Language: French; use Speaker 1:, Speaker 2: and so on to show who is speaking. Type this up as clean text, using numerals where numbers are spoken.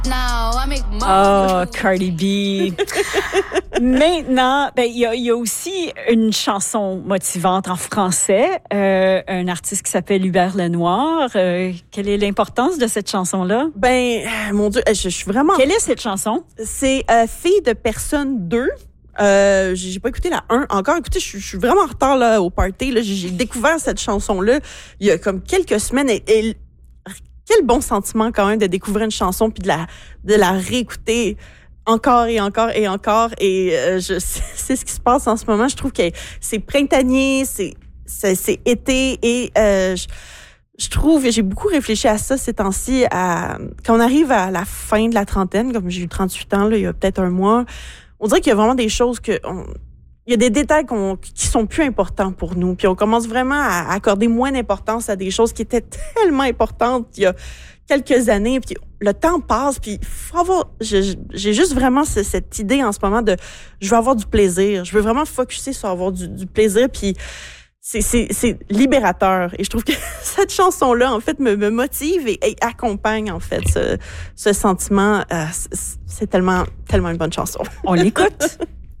Speaker 1: Oh, Cardi B. Maintenant, il y a aussi une chanson motivante en français, un artiste qui s'appelle Hubert Lenoir. Quelle est l'importance de cette chanson-là?
Speaker 2: Mon Dieu, je suis vraiment...
Speaker 1: Quelle est cette chanson?
Speaker 2: C'est Fille de personne 2. J'ai pas écouté la 1 encore. Écoutez, je suis vraiment en retard là, au party. Là. J'ai découvert cette chanson-là il y a comme quelques semaines et quel bon sentiment quand même de découvrir une chanson puis de la réécouter encore et encore et encore. Et c'est ce qui se passe en ce moment. Je trouve que c'est printanier, c'est été et je trouve, j'ai beaucoup réfléchi à ça ces temps-ci, quand on arrive à la fin de la trentaine, comme j'ai eu 38 ans là, il y a peut-être un mois, on dirait qu'il y a vraiment des choses il y a des détails qui sont plus importants pour nous. Puis on commence vraiment à accorder moins d'importance à des choses qui étaient tellement importantes il y a quelques années. Puis le temps passe, puis faut avoir... J'ai juste vraiment cette idée en ce moment de... Je veux avoir du plaisir. Je veux vraiment focusser sur avoir du plaisir, puis c'est libérateur. Et je trouve que cette chanson-là, en fait, me motive et accompagne, en fait, ce sentiment. C'est tellement une bonne chanson.
Speaker 1: On l'écoute.